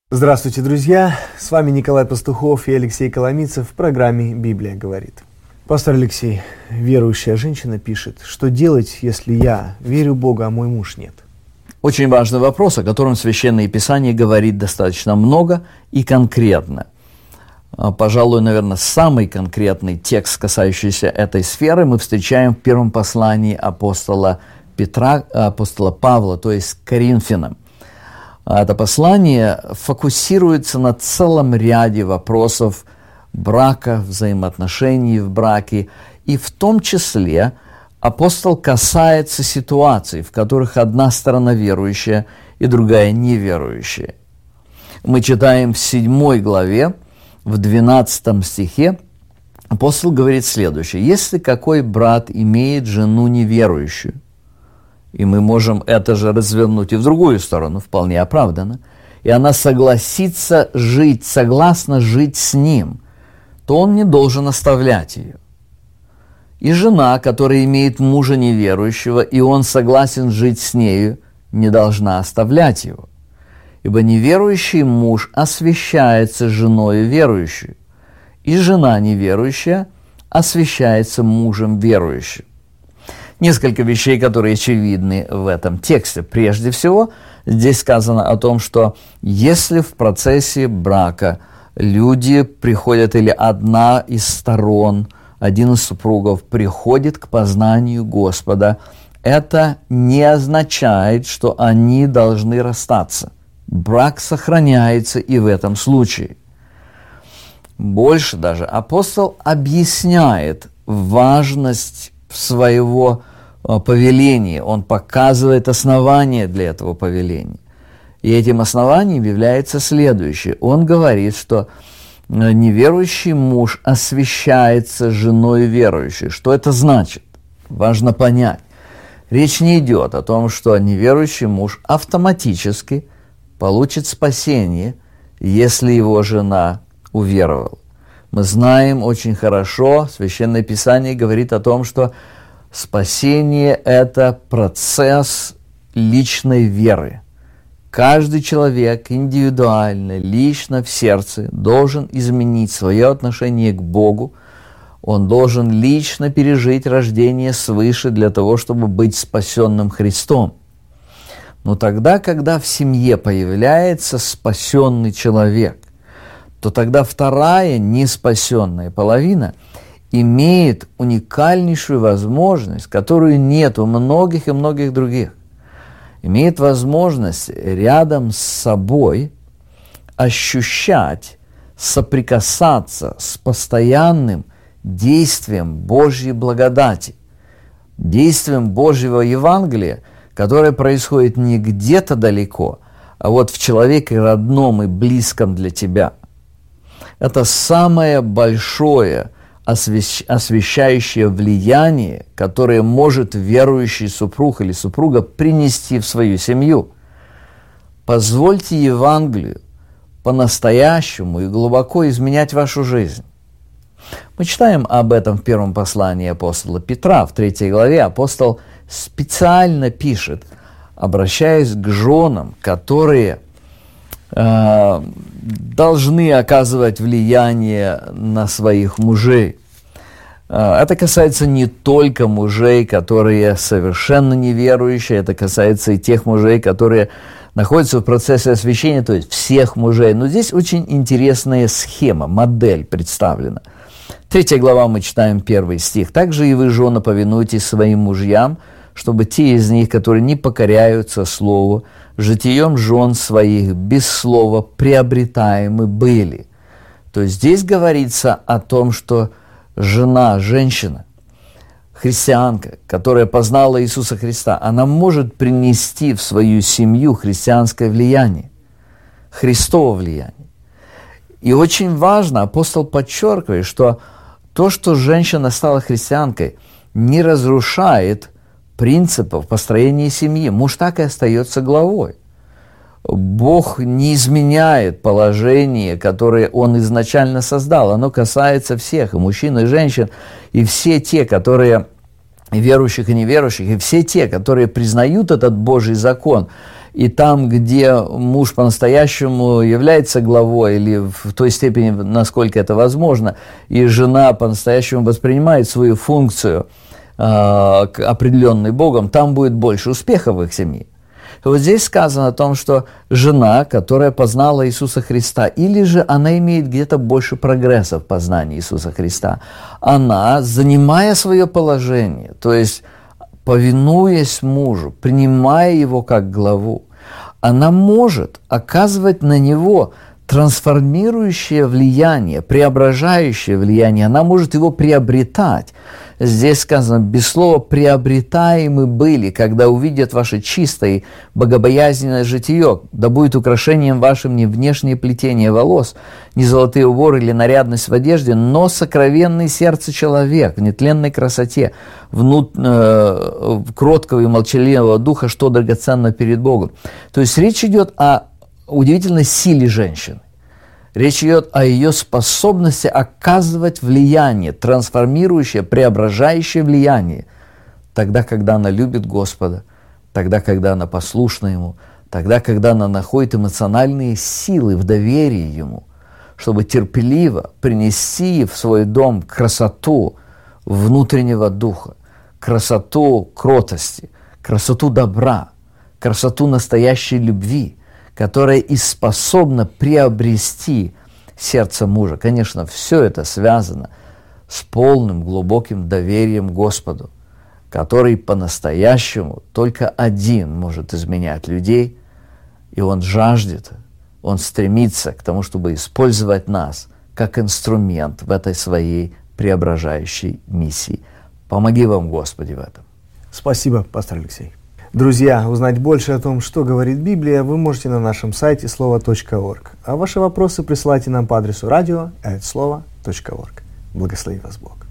Здравствуйте, друзья! С вами Николай Пастухов и Алексей Коломийцев в программе «Библия говорит». Пастор Алексей, верующая женщина пишет, что делать, если я верю Богу, а мой муж нет? Очень важный вопрос, о котором Священное Писание говорит достаточно много и конкретно. Пожалуй, наверное, самый конкретный текст, касающийся этой сферы, мы встречаем в первом послании апостола Павла, то есть к Коринфянам. Это послание фокусируется на целом ряде вопросов брака, взаимоотношений в браке, и в том числе апостол касается ситуаций, в которых одна сторона верующая и другая неверующая. Мы читаем в 7 главе, в 12 стихе, апостол говорит следующее: «Если какой брат имеет жену неверующую», и мы можем это же развернуть и в другую сторону, вполне оправданно, и она согласна жить с ним, то он не должен оставлять ее. И жена, которая имеет мужа неверующего, и он согласен жить с нею, не должна оставлять его. Ибо неверующий муж освящается женою верующую, и жена неверующая освящается мужем верующим. Несколько вещей, которые очевидны в этом тексте. Прежде всего, здесь сказано о том, что если в процессе брака люди приходят, или одна из сторон, один из супругов приходит к познанию Господа, это не означает, что они должны расстаться. Брак сохраняется и в этом случае. Больше даже апостол объясняет важность своего повеления. Он показывает основания для этого повеления. И этим основанием является следующее. Он говорит, что неверующий муж освящается женой верующей. Что это значит? Важно понять. Речь не идет о том, что неверующий муж автоматически получит спасение, если его жена уверовала. Мы знаем очень хорошо, Священное Писание говорит о том, что спасение – это процесс личной веры. Каждый человек индивидуально, лично в сердце должен изменить свое отношение к Богу. Он должен лично пережить рождение свыше для того, чтобы быть спасенным Христом. Но тогда, когда в семье появляется спасенный человек, то тогда вторая неспасенная половина имеет уникальнейшую возможность, которую нет у многих и многих других. Имеет возможность рядом с собой ощущать, соприкасаться с постоянным действием Божьей благодати, действием Божьего Евангелия, которое происходит не где-то далеко, а вот в человеке родном и близком для тебя. Это самое большое освящающее влияние, которое может верующий супруг или супруга принести в свою семью. Позвольте Евангелию по-настоящему и глубоко изменять вашу жизнь. Мы читаем об этом в первом послании апостола Петра, в 3 главе. Апостол специально пишет, обращаясь к женам, которые должны оказывать влияние на своих мужей. Это касается не только мужей, которые совершенно неверующие, это касается и тех мужей, которые находятся в процессе освящения, то есть всех мужей. Но здесь очень интересная схема, модель представлена. 3 глава мы читаем 1 стих. «Также и вы, жены, повинуйтесь своим мужьям, чтобы те из них, которые не покоряются слову, житием жен своих без слова приобретаемы были». То есть здесь говорится о том, что жена, женщина, христианка, которая познала Иисуса Христа, она может принести в свою семью христианское влияние, Христово влияние. И очень важно, апостол подчеркивает, что то, что женщина стала христианкой, не разрушает принципов построения семьи. Муж так и остается главой. Бог не изменяет положение, которое Он изначально создал. Оно касается всех, и мужчин, и женщин, и все те, которые верующих и неверующих, и все те, которые признают этот Божий закон И там, где муж по-настоящему является главой, или в той степени, насколько это возможно, и жена по-настоящему воспринимает свою функцию, определенной Богом, там будет больше успеха в их семье. Вот здесь сказано о том, что жена, которая познала Иисуса Христа, или же она имеет где-то больше прогресса в познании Иисуса Христа, она, занимая свое положение, то есть повинуясь мужу, принимая его как главу, она может оказывать на него трансформирующее влияние, преображающее влияние, она может его приобретать. Здесь сказано, без слова «приобретаемы были, когда увидят ваше чистое и богобоязненное житие, да будет украшением вашим не внешнее плетение волос, не золотые уборы или нарядность в одежде, но сокровенный сердце человек в нетленной красоте, кроткого и молчаливого духа, что драгоценно перед Богом». То есть речь идет о удивительной силе женщины. Речь идет о ее способности оказывать влияние, трансформирующее, преображающее влияние, тогда, когда она любит Господа, тогда, когда она послушна Ему, тогда, когда она находит эмоциональные силы в доверии Ему, чтобы терпеливо принести в свой дом красоту внутреннего духа, красоту кротости, красоту добра, красоту настоящей любви, которая и способна приобрести сердце мужа. Конечно, все это связано с полным глубоким доверием Господу, который по-настоящему только один может изменять людей, и Он жаждет, Он стремится к тому, чтобы использовать нас как инструмент в этой своей преображающей миссии. Помоги вам, Господи, в этом. Спасибо, пастор Алексей. Друзья, узнать больше о том, что говорит Библия, вы можете на нашем сайте слово.орг. А ваши вопросы присылайте нам по адресу radio@слово.орг. Благослови вас Бог.